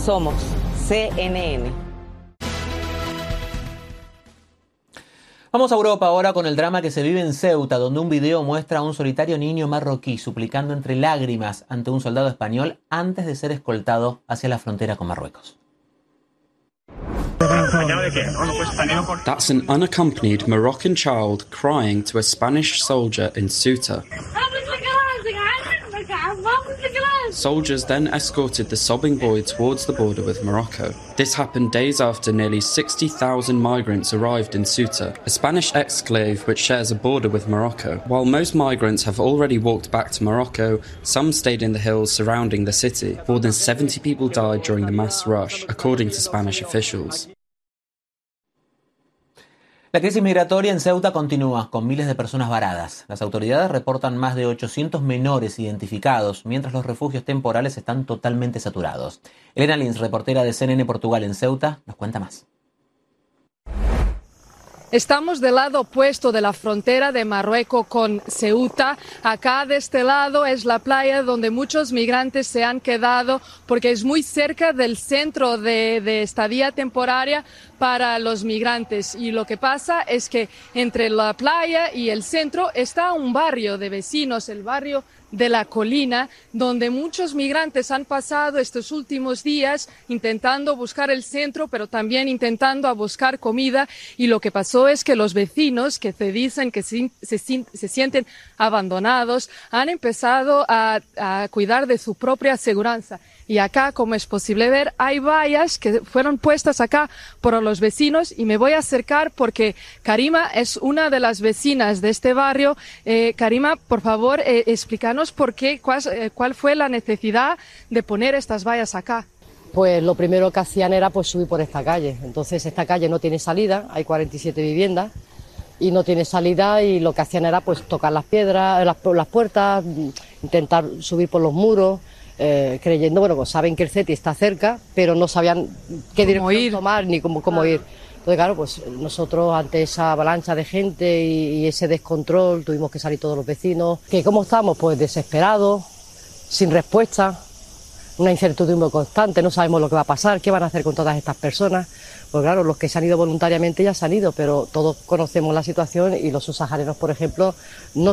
Somos CNN. Vamos a Europa ahora con el drama que se vive en Ceuta, donde un video muestra a un solitario niño marroquí suplicando entre lágrimas ante un soldado español antes de ser escoltado hacia la frontera con Marruecos. That's an unaccompanied Moroccan child crying to a Spanish soldier in Ceuta. Soldiers then escorted the sobbing boy towards the border with Morocco. This happened days after nearly 60,000 migrants arrived in Ceuta, a Spanish exclave which shares a border with Morocco. While most migrants have already walked back to Morocco, some stayed in the hills surrounding the city. More than 70 people died during the mass rush, according to Spanish officials. La crisis migratoria en Ceuta continúa, con miles de personas varadas. Las autoridades reportan más de 800 menores identificados, mientras los refugios temporales están totalmente saturados. Elena Lins, reportera de CNN Portugal en Ceuta, nos cuenta más. Estamos del lado opuesto de la frontera de Marruecos con Ceuta. Acá de este lado es la playa donde muchos migrantes se han quedado porque es muy cerca del centro de estadía temporaria para los migrantes. Y lo que pasa es que entre la playa y el centro está un barrio de vecinos, el barrio de La Colina, donde muchos migrantes han pasado estos últimos días intentando buscar el centro, pero también intentando buscar comida. Y lo que pasó es que los vecinos, que se dicen que se sienten abandonados, han empezado a cuidar de su propia seguridad. Y acá, como es posible ver, hay vallas que fueron puestas acá por los vecinos y me voy a acercar porque Karima es una de las vecinas de este barrio. Karima, por favor, explícanos por qué, cuál fue la necesidad de poner estas vallas acá. Pues lo primero que hacían era pues subir por esta calle. Entonces esta calle no tiene salida, hay 47 viviendas y no tiene salida y lo que hacían era pues tocar las piedras, las puertas, intentar subir por los muros. Creyendo, bueno, pues saben que el CETI está cerca, pero no sabían qué dirección tomar ni cómo ir. Entonces, claro, pues nosotros ante esa avalancha de gente y ese descontrol tuvimos que salir todos los vecinos. ¿Que cómo estamos? Pues desesperados, sin respuesta, una incertidumbre constante, no sabemos lo que va a pasar, qué van a hacer con todas estas personas. Pues claro, los que se han ido voluntariamente ya se han ido, pero todos conocemos la situación y los subsaharianos, por ejemplo, no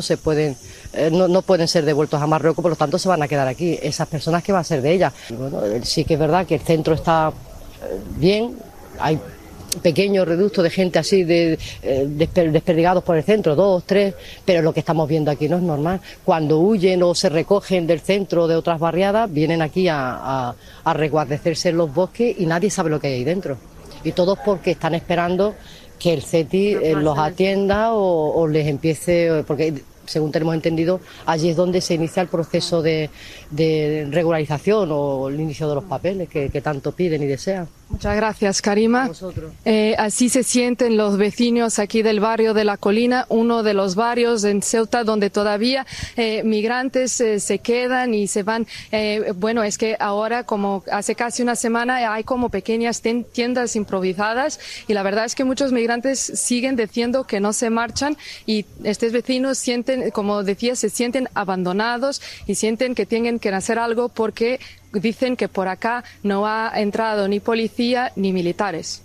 pueden ser devueltos a Marruecos, por lo tanto se van a quedar aquí. Esas personas, ¿qué va a ser de ellas? Y bueno, sí que es verdad que el centro está bien, hay pequeños reductos de gente así desperdigados por el centro, 2, 3, pero lo que estamos viendo aquí no es normal. Cuando huyen o se recogen del centro de otras barriadas, vienen aquí a reguardecerse en los bosques y nadie sabe lo que hay ahí dentro. Y todos porque están esperando que el CETI los atienda o les empiece, porque según tenemos entendido, allí es donde se inicia el proceso de regularización o el inicio de los papeles que tanto piden y desean. Muchas gracias, Karima. Así se sienten los vecinos aquí del barrio de La Colina, uno de los barrios en Ceuta donde todavía migrantes se quedan y se van. Bueno, es que ahora, como hace casi una semana, hay como pequeñas tiendas improvisadas y la verdad es que muchos migrantes siguen diciendo que no se marchan y estos vecinos sienten, como decía, se sienten abandonados y sienten que tienen que hacer algo porque dicen que por acá no ha entrado ni policía ni militares.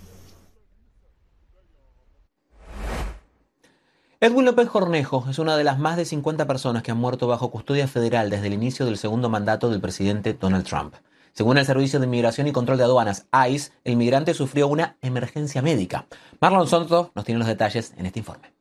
Edwin López Cornejo es una de las más de 50 personas que han muerto bajo custodia federal desde el inicio del segundo mandato del presidente Donald Trump. Según el Servicio de Inmigración y Control de Aduanas, ICE, el migrante sufrió una emergencia médica. Marlon Soto nos tiene los detalles en este informe.